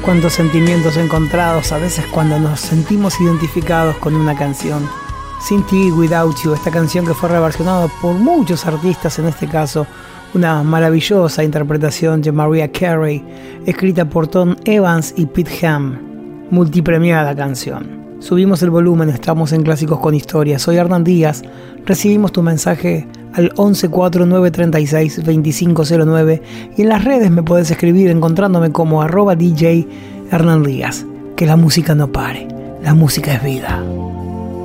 Cuántos sentimientos encontrados a veces cuando nos sentimos identificados con una canción. Sin Ti, Without You, esta canción que fue reversionada por muchos artistas, en este caso una maravillosa interpretación de Mariah Carey, escrita por Tom Evans y Pete Ham, multipremiada canción. Subimos el volumen, estamos en Clásicos con Historia. Soy Hernán Díaz, recibimos tu mensaje al 1149362509 y en las redes me podés escribir encontrándome como @DJ Hernán Díaz. Que la música no pare, la música es vida.